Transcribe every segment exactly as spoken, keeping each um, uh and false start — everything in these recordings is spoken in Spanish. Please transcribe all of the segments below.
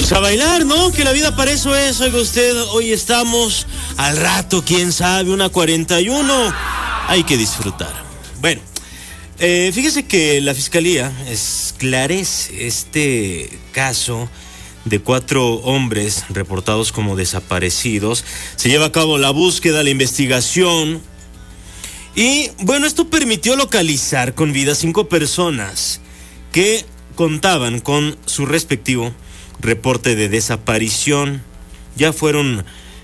Pues a bailar, ¿no? Que la vida para eso es. Oiga usted, hoy estamos, al rato, quién sabe, una cuarenta y uno. Hay que disfrutar. Bueno, eh, fíjese que la Fiscalía esclarece este caso de cuatro hombres reportados como desaparecidos. Se lleva a cabo la búsqueda, la investigación. Y bueno, esto permitió localizar con vida cinco personas que contaban con su respectivo reporte de desaparición. Ya fueron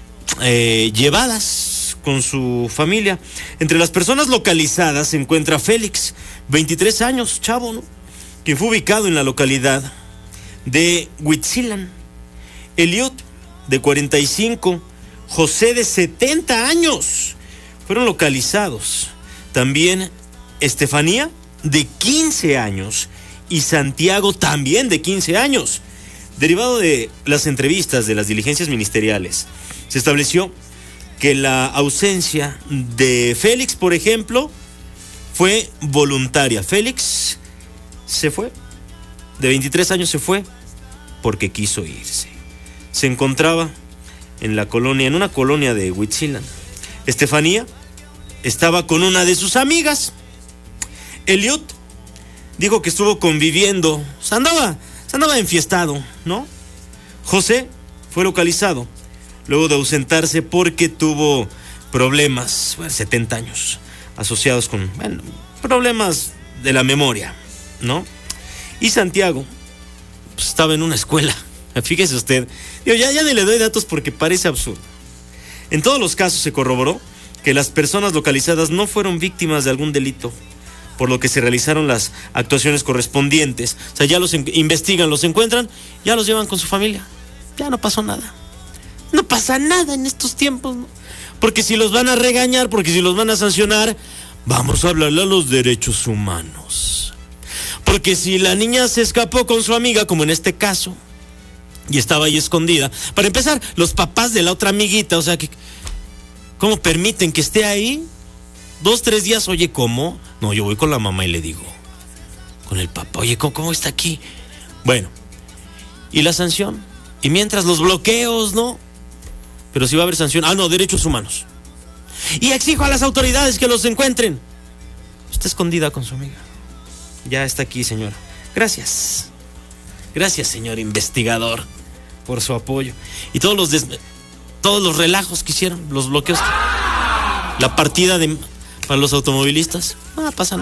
eh, llevadas con su familia. Entre las personas localizadas se encuentra Félix, veintitrés años, chavo, ¿no?, quien fue ubicado en la localidad de Huitzilan. Eliud, de cuarenta y cinco, José, de setenta años, fueron localizados. También Estefanía, de quince años, y Santiago, también de quince años. Derivado de las entrevistas de las diligencias ministeriales, se estableció que la ausencia de Félix, por ejemplo, fue voluntaria. Félix se fue, de veintitrés años se fue porque quiso irse. Se encontraba en la colonia, en una colonia de Huitzilan. Estefanía estaba con una de sus amigas. Eliud dijo que estuvo conviviendo, se andaba, se andaba enfiestado, ¿no? José fue localizado luego de ausentarse porque tuvo problemas, bueno, setenta años, asociados con, bueno, problemas de la memoria, ¿no? Y Santiago, pues, estaba en una escuela. Fíjese usted, digo, ya, ya ni le doy datos porque parece absurdo. En todos los casos se corroboró que las personas localizadas no fueron víctimas de algún delito, por lo que se realizaron las actuaciones correspondientes. O sea, ya los en- investigan, los encuentran, ya los llevan con su familia. Ya no pasó nada. No pasa nada en estos tiempos, ¿no? Porque si los van a regañar, porque si los van a sancionar, vamos a hablarle a los derechos humanos. Porque si la niña se escapó con su amiga, como en este caso, y estaba ahí escondida, para empezar, los papás de la otra amiguita, o sea, que ¿cómo permiten que esté ahí? Dos, tres días, oye, ¿cómo? No, yo voy con la mamá y le digo, con el papá, oye, ¿cómo, cómo está aquí? Bueno, ¿y la sanción? Y mientras los bloqueos, ¿no? Pero si va a haber sanción, ah, no, derechos humanos. Y exijo a las autoridades que los encuentren. Está escondida con su amiga. Ya está aquí, señora. Gracias. Gracias, señor investigador, por su apoyo. Y todos los des... todos los relajos que hicieron, los bloqueos, la partida de para los automovilistas, no pasa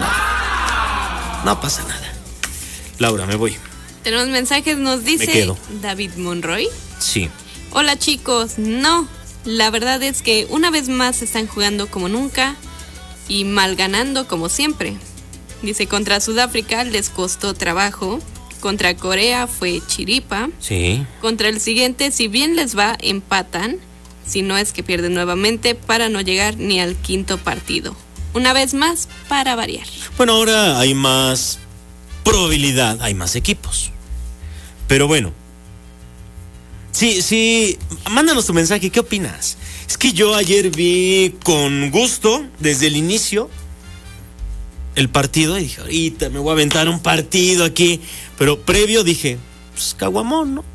nada. No pasa nada. Laura, me voy. Tenemos mensajes, nos dice Me quedo. David Monroy. Sí. Hola chicos, no, la verdad es que una vez más están jugando como nunca y mal ganando como siempre. Dice, contra Sudáfrica les costó trabajo, contra Corea fue chiripa, Sí. contra el siguiente, si bien les va, empatan, si no es que pierden nuevamente para no llegar ni al quinto partido. Una vez más, para variar. Bueno, ahora hay más probabilidad, hay más equipos. Pero bueno, sí, sí, mándanos tu mensaje, ¿qué opinas? Es que yo ayer vi con gusto, desde el inicio, el partido y dije, ahorita me voy a aventar un partido aquí. Pero previo dije, pues caguamón, ¿no?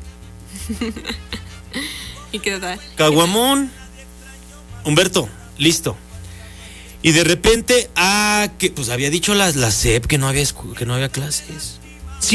¿Y qué tal? Caguamón. Humberto, listo. Y de repente, ah, que pues había dicho la, la S E P que no había, escu- que no había clases.